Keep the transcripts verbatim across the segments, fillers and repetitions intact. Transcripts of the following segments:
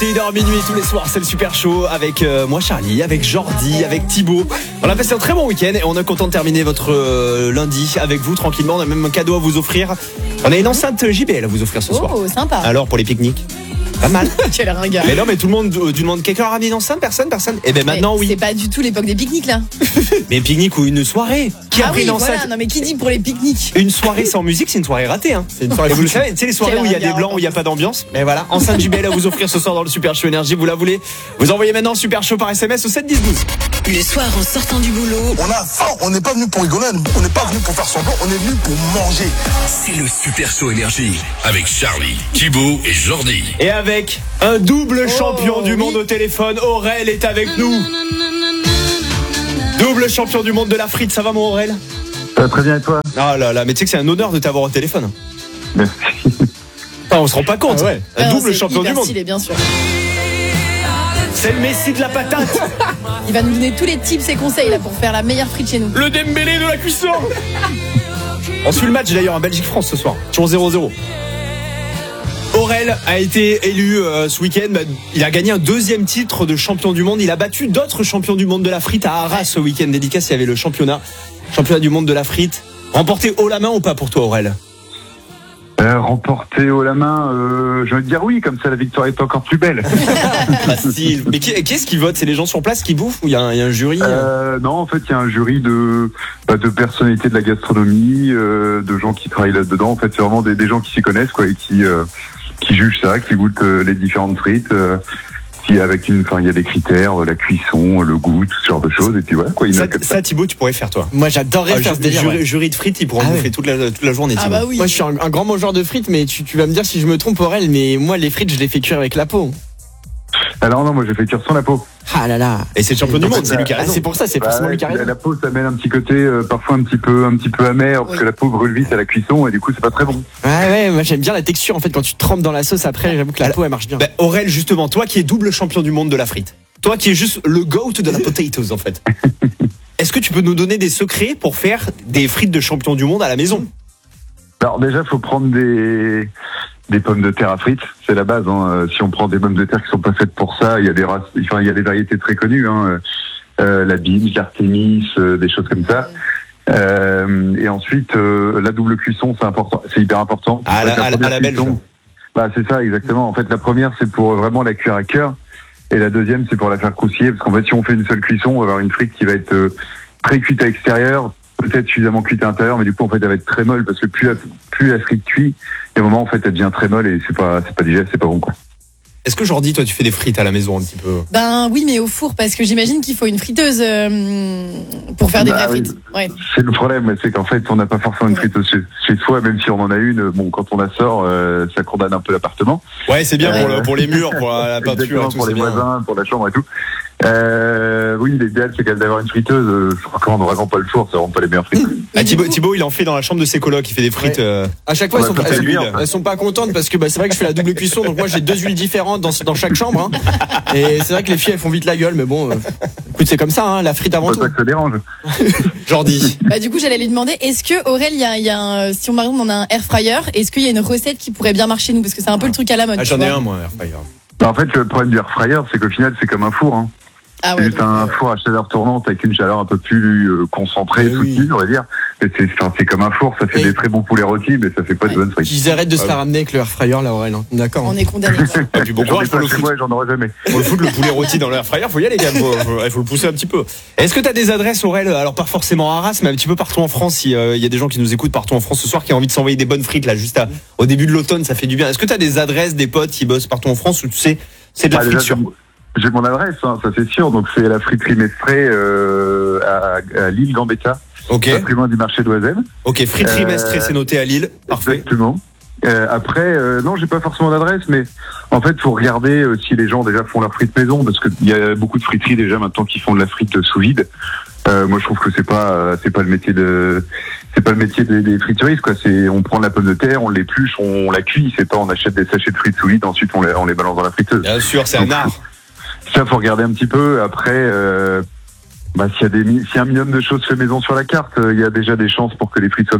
Il dort minuit tous les soirs, c'est le Super Show avec euh, moi Charlie, avec Jordi, avec Thibaut. On a passé un très bon week-end et on est content de terminer votre euh, lundi avec vous tranquillement. On a même un cadeau à vous offrir. On a une enceinte J B L à vous offrir ce oh, soir. Oh, sympa. Alors pour les pique-niques, pas mal. Quel ringard. Mais non, mais tout le monde, euh, tu demandes quelqu'un a ramené une enceinte, personne, personne. Et ben maintenant mais oui. C'est pas du tout l'époque des pique-niques là. Mais pique-nique ou une soirée. Qui a ah pris oui, une enceinte voilà. Non mais qui dit pour les pique-niques? Une soirée sans musique, c'est une soirée ratée. Hein. C'est une soirée. Vous le savez, tu sais les soirées où il y a des blancs, où il y a pas d'ambiance. Mais voilà, enceinte J B L à vous offrir ce soir dans le Super Show Énergie. Vous la voulez? Vous envoyez maintenant Super Show par S M S au sept dix douze. Le soir en sortant du boulot, on a faim, on n'est pas venu pour rigoler, on n'est pas venu pour faire semblant, on est venu pour manger. C'est le Super Show Énergie avec Charlie, Thibaut et Jordi. Et avec un double champion oh, du oui. monde au téléphone, Aurel est avec nous. Double champion du monde de la frite, ça va mon Aurel? Ça va très bien et toi? Ah là là, mais tu sais que c'est un honneur de t'avoir au téléphone. Merci. Ah, on se rend pas compte. Ah ouais. Un non, double champion du monde. Stylé, bien sûr. C'est le Messi de la patate. Il va nous donner tous les tips et conseils là pour faire la meilleure frite chez nous. Le Dembélé de la cuisson. On suit le match d'ailleurs à Belgique-France ce soir. Toujours zéro zéro. Aurel a été élu euh, ce week-end. Il a gagné un deuxième titre de champion du monde. Il a battu d'autres champions du monde de la frite à Arras ce week-end. Dédicace, il y avait le championnat. Championnat du monde de la frite. Remporté haut la main ou pas pour toi, Aurel? Euh, remporté haut la main, euh, je veux dire oui, comme ça la victoire est encore plus belle. Facile. Mais qui, qui est-ce qui vote? C'est les gens sur place qui bouffent ou il y, y a un jury? euh, Non, en fait, il y a un jury de, bah, de personnalités de la gastronomie, euh, de gens qui travaillent là-dedans. En fait, c'est vraiment des, des gens qui s'y connaissent, quoi, et qui, euh, qui jugent ça, qui goûtent euh, les différentes frites. Euh, qui avec une, enfin, il y a des critères, la cuisson, le goût, tout ce genre de choses, et puis voilà, quoi. Il Ça, ça. ça, Thibaut, tu pourrais faire toi. Moi, j'adorerais Ah, faire ju- ce délire. jury, ouais. jury de frites, il pourra Ah bouffer ouais. toute la, toute la journée. Ah Thibaut. bah oui. Moi, je suis un, un grand mangeur de frites, mais tu, tu vas me dire si je me trompe, Aurel, mais moi, les frites, je les fais cuire avec la peau. Alors non, moi j'ai fait cuire sans la peau. Ah là là. Et c'est le champion du En monde, fait, c'est lui qui a Ah, raison. c'est pour ça, c'est Bah forcément ouais, lui qui a la, raison. la peau, ça mène un petit côté euh, parfois un petit peu, un petit peu amer, parce Oui. que la peau brûle vite à la cuisson, et du coup c'est pas très bon. Ouais, ouais, moi, j'aime bien la texture, en fait, quand tu trempes dans la sauce après, j'avoue que la peau, elle marche bien. Bah, Aurel, justement, toi qui es double champion du monde de la frite, toi qui es juste le goat de la potatoes en fait, est-ce que tu peux nous donner des secrets pour faire des frites de champion du monde à la maison? Alors déjà, faut prendre des des pommes de terre à frites, c'est la base. Hein. Euh, Si on prend des pommes de terre qui sont pas faites pour ça, il y a des races, enfin il y a des variétés très connues, hein. euh, la Binge, l'Artémis, euh, des choses comme ça. Euh, et ensuite, euh, la double cuisson, c'est important, c'est hyper important. À la- En fait, à la- première à la belge. cuisson, bah c'est ça exactement. En fait, la première c'est pour vraiment la cuire à cœur, et la deuxième c'est pour la faire croustiller, parce qu'en fait, si on fait une seule cuisson, on va avoir une frite qui va être euh, très cuite à l'extérieur, peut-être suffisamment cuite à l'intérieur, mais du coup en fait elle va être très molle, parce que plus la, plus la frite cuit, et au moment en fait elle devient très molle, et c'est pas c'est pas digeste, c'est pas bon, quoi. Est-ce que Jordi, toi tu fais des frites à la maison un petit peu? Ben oui, mais au four, parce que j'imagine qu'il faut une friteuse euh, pour faire des Bah vraies oui. frites. Ouais. C'est le problème, c'est qu'en fait on n'a pas forcément une friteuse chez, chez soi, même si on en a une, bon quand on la sort, euh, ça condamne un peu l'appartement. Ouais, c'est bien Ouais. pour, le- pour les murs, pour la, la peinture Exactement, et tout, pour c'est les bien. voisins, pour la chambre et tout. Euh, oui, l'idéal c'est quand même d'avoir une friteuse. Euh, je recommande vraiment pas le four, c'est vraiment pas les meilleures frites. Ah, Thibaut, Thibaut, il en fait dans la chambre de ses colocs, il fait des frites. Ouais. euh, À chaque fois, On elles sont, va pas, faire elles, cuire. elles sont pas contentes parce que bah, c'est vrai que je fais la double cuisson, donc moi j'ai deux huiles différentes dans, dans chaque chambre. Hein. Et c'est vrai que les filles elles font vite la gueule, mais bon, euh, écoute, c'est comme ça, hein, la frite avant Pas tout. ça que ça dérange. Jordi. Bah du coup, j'allais lui demander, est-ce que Aurel, il y a, il y a un, si on par exemple on a un air fryer, est-ce qu'il y a une recette qui pourrait bien marcher nous, parce que c'est un peu le truc à la mode. Ah, tu j'en ai vois. un, moi, air fryer. Bah, en fait, le problème du air fryer, c'est qu'au final, c'est comme un four. Hein. Ah C'est ouais. juste donc, un euh, four à chaleur tournante avec une chaleur un peu plus euh, concentrée, Eh oui. soutenue, on va dire. Mais c'est, enfin, c'est comme un four, ça fait Et- des très bons poulets rôtis, mais ça fait pas de Ouais. bonnes frites. Qu'ils arrêtent de se Ah faire oui. amener avec le air fryer là, Aurel. Hein. D'accord. On est condamné. Ah, puis bon J'en ai courage pour pas le chez foot. moi et j'en aurai jamais. Pour le foot, le poulet rôti dans l'air fryer, faut y aller, quand même. Faut, faut, faut le pousser un petit peu. Est-ce que tu as des adresses, Aurel? Alors, pas forcément à Arras, mais un petit peu partout en France. Il y a des gens qui nous écoutent partout en France ce soir qui ont envie de s'envoyer des bonnes frites, là, juste à- au début de l'automne, ça fait du bien. Est-ce que tu as des adresses, des potes qui bossent partout en France où tu sais, c'est de la Ah, déjà, friture? j'ai mon adresse, hein, ça c'est sûr. Donc c'est la friterie Mestré euh, à, à Lille Gambetta, Ok. pas plus loin du marché d'Oisem. Ok, friterie Euh, Mestré, c'est noté à Lille. Parfait. Exactement. Euh, après, euh, non, j'ai pas forcément d'adresse, mais en fait, faut regarder euh, si les gens déjà font leur frite maison, parce qu'il y a beaucoup de friteries déjà maintenant qui font de la frite sous vide. Euh, moi, je trouve que c'est pas, euh, c'est pas le métier de, c'est pas le métier des, des frituristes, quoi. C'est, on prend la pomme de terre, on l'épluche, on, on la cuit. C'est pas, on achète des sachets de frites sous vide, ensuite on les, on les balance dans la friteuse. Bien sûr, c'est un Donc, art. Ça, faut regarder un petit peu. Après, euh, bah, s'il y a des, mi- s'il y a un minimum de choses fait maison sur la carte, euh, il y a déjà des chances pour que les frites soient maison.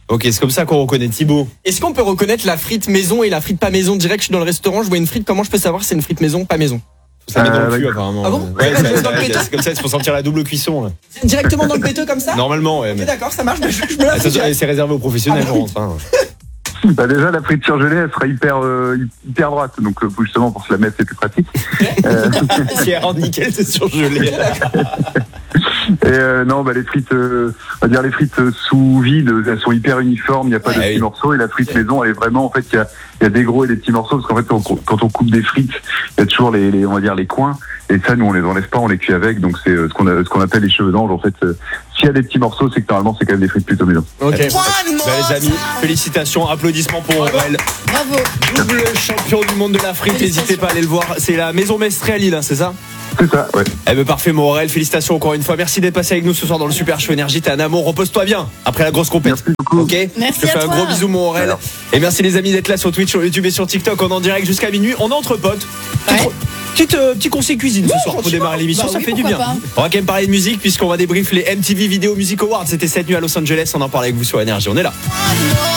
Ok, c'est comme ça qu'on reconnaît Thibaut. Est-ce qu'on peut reconnaître la frite maison et la frite pas maison? Direct, je suis dans le restaurant, je vois une frite, comment je peux savoir si c'est une frite maison, pas maison? Ça met dans Euh, le cul ouais. apparemment. Ah bon Ouais, Ouais, c'est, dans le c'est- péteux c'est comme ça, il faut sentir la double cuisson. Là. Directement dans le péteux comme ça? Normalement, ouais. Ok, Mais... d'accord, ça marche, mais je, je me la Ah, fais ça, direct. c'est réservé aux professionnels, Ah, on rentre. Hein. Bah déjà la frite surgelée elle sera hyper euh, hyper droite donc euh, justement pour se la mettre c'est plus pratique. Euh, Si elle rentre nickel, c'est surgelé. et euh, non bah les frites euh, on va dire les frites euh, sous vide elles sont hyper uniformes, il n'y a pas de Ah petits oui. morceaux et la frite maison elle est vraiment en fait il y a il y a des gros et des petits morceaux parce qu'en fait quand on, quand on coupe des frites il y a toujours les, les on va dire les coins et ça nous on les enlève pas on les cuit avec donc c'est euh, ce qu'on a, ce qu'on appelle les cheveux d'ange en fait euh, s'il y a des petits morceaux c'est que normalement c'est quand même des frites plutôt maison. Ok. Bah, les amis, félicitations, applaudissements pour Aurel, Bravo. double champion du monde de la frite. N'hésitez pas à aller le voir. C'est la Maison Mestré à Lille, hein, c'est ça? C'est ça ouais. Eh ben parfait, mon Aurel. Félicitations encore une fois. Merci d'être passé avec nous ce soir dans le Super Show Énergie. T'es un amour. Repose-toi bien après la grosse compète. Merci beaucoup. Ok. Merci Je te à fais un toi. gros bisou, mon Aurel. Et merci les amis d'être là sur Twitch, sur YouTube et sur TikTok. On est en direct jusqu'à minuit. On est entre potes. Ouais. Petite, euh, petit conseil cuisine ce soir pour gentiment. démarrer l'émission, Bah ça oui, fait du pourquoi bien. pas. On va quand même parler de musique puisqu'on va débrief les M T V Video Music Awards. C'était cette nuit à Los Angeles. On en parle avec vous sur Énergie. On est là.